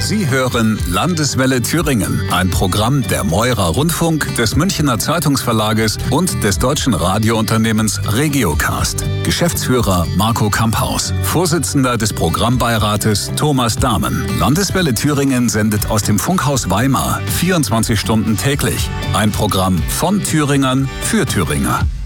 Sie hören Landeswelle Thüringen, ein Programm der Mäurer Rundfunk, des Münchener Zeitungsverlages und des deutschen Radiounternehmens Regiocast. Geschäftsführer Marco Kamphaus, Vorsitzender des Programmbeirates Thomas Dahmen. Landeswelle Thüringen sendet aus dem Funkhaus Weimar 24 Stunden täglich. Ein Programm von Thüringern für Thüringer.